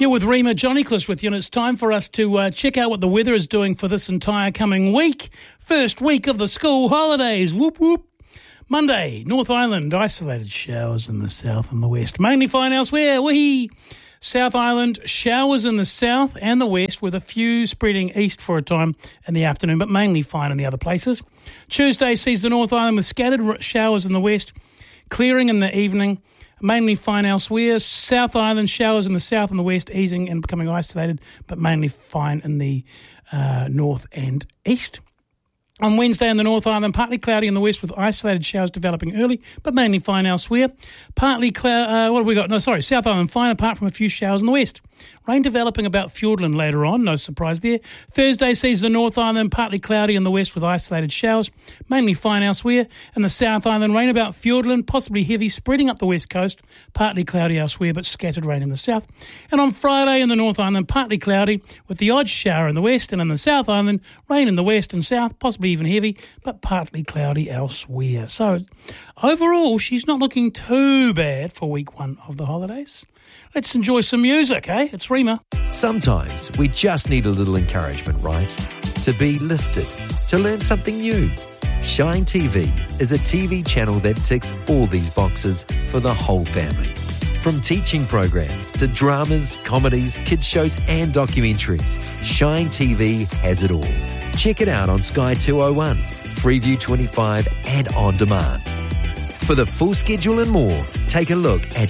You're with Rima, John Nicholas with you, and it's time for us to check out what the weather is doing for this entire coming week. First week of the school holidays. Whoop, whoop. Monday, North Island, isolated showers in the south and the west. Mainly fine elsewhere. Whee! South Island, showers in the south and the west, with a few spreading east for a time in the afternoon, but mainly fine in the other places. Tuesday sees the North Island with scattered showers in the west, clearing in the evening. Mainly fine elsewhere. South Island, showers in the south and the west, easing and becoming isolated, but mainly fine in the north and east. On Wednesday in the North Island, partly cloudy in the west with isolated showers developing early, but mainly fine elsewhere. Partly what have we got? South Island fine apart from a few showers in the west. Rain developing about Fiordland later on, no surprise there. Thursday sees the North Island partly cloudy in the west with isolated showers, mainly fine elsewhere. In the South Island, rain about Fiordland, possibly heavy, spreading up the west coast, partly cloudy elsewhere, but scattered rain in the south. And on Friday in the North Island, partly cloudy with the odd shower in the west, and in the South Island, rain in the west and south, possibly even heavy, but partly cloudy elsewhere. So overall, she's not looking too bad for week one of the holidays. Let's enjoy some music, eh? It's Rima. Sometimes we just need a little encouragement, right? To be lifted, to learn something new. Shine TV is a TV channel that ticks all these boxes for the whole family. From teaching programs to dramas, comedies, kids shows and documentaries, Shine TV has it all. Check it out on Sky 201, Freeview 25 and on demand. For the full schedule and more, take a look at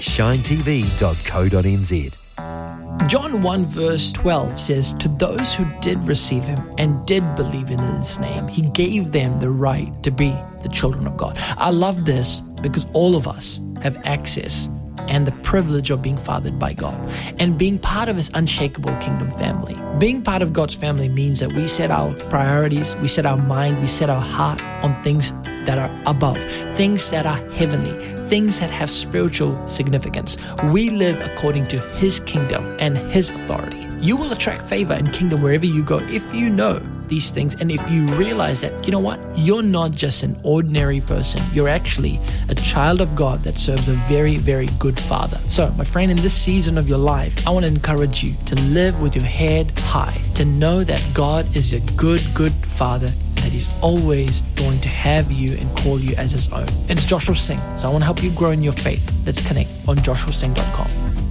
shinetv.co.nz. John 1 verse 12 says, "To those who did receive him and did believe in his name, he gave them the right to be the children of God." I love this because all of us have access and the privilege of being fathered by God and being part of his unshakable kingdom family. Being part of God's family means that we set our priorities, we set our mind, we set our heart on things that are above, things that are heavenly, things that have spiritual significance. We live according to his kingdom and his authority. You will attract favor and kingdom wherever you go if you know these things and if you realize that, you know what, you're not just an ordinary person. You're actually a child of God that serves a very, very good Father. So, my friend, in this season of your life, I want to encourage you to live with your head high, to know that God is a good, good Father, that he's always going to have you and call you as his own. It's Joshua Singh, so I want to help you grow in your faith. Let's connect on joshuasingh.com.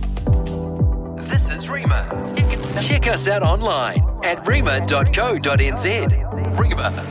This is Rima. Check us out online at rima.co.nz. Rima.